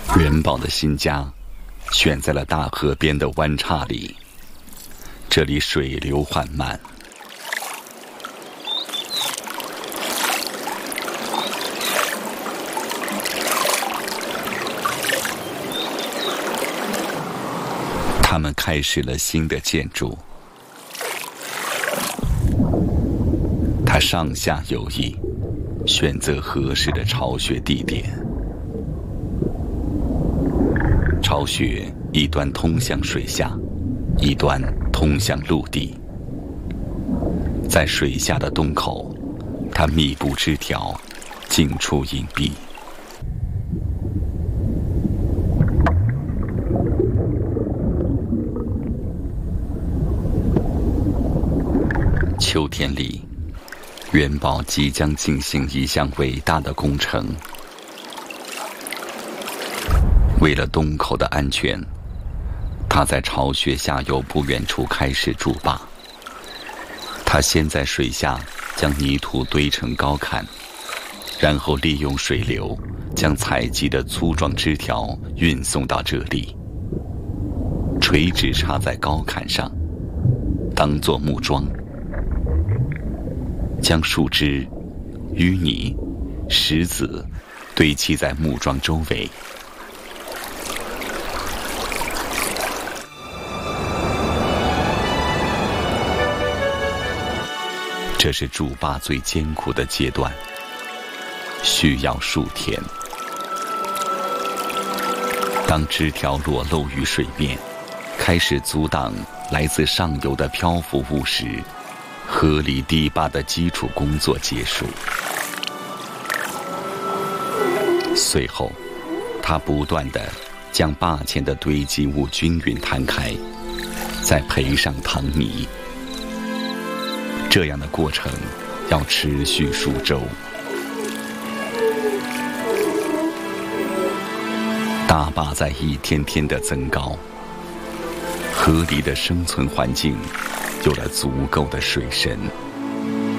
元宝的新家选在了大河边的湾岔里，这里水流缓慢，他们开始了新的建筑。他上下游移，选择合适的巢穴地点。巢穴一端通向水下，一端通向陆地。在水下的洞口，它密布枝条，进出隐蔽。秋天里，元宝即将进行一项伟大的工程。为了洞口的安全，他在巢穴下游不远处开始筑坝。他先在水下将泥土堆成高坎，然后利用水流将采集的粗壮枝条运送到这里，垂直插在高坎上，当作木桩，将树枝、淤泥、石子堆砌在木桩周围。这是筑坝最艰苦的阶段，需要数天。当枝条裸露于水面，开始阻挡来自上游的漂浮物时，河里堤坝的基础工作结束。随后，他不断地将坝前的堆积物均匀摊开，再培上塘泥。这样的过程要持续数周。大坝在一天天的增高，河里的生存环境有了足够的水深。